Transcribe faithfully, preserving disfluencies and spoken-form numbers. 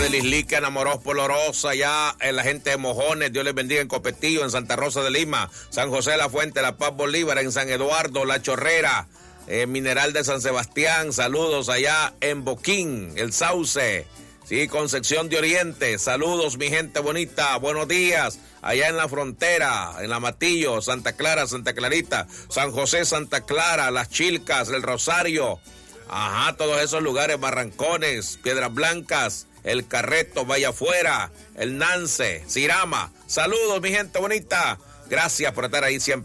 de Lislique, enamorados por Lorosa, ya en la gente de Mojones, Dios les bendiga en Copetillo, en Santa Rosa de Lima, San José de la Fuente, La Paz Bolívar, en San Eduardo, La Chorrera, eh, Mineral de San Sebastián, saludos allá en Boquín, El Sauce, sí, Concepción de Oriente, saludos mi gente bonita, buenos días, allá en la frontera, en la Matillo, Santa Clara, Santa Clarita, San José, Santa Clara, Las Chilcas, El Rosario, ajá, todos esos lugares, Barrancones, Piedras Blancas, El Carreto, Vaya Afuera, El Nance, Cirama. Saludos, mi gente bonita. Gracias por estar ahí siempre.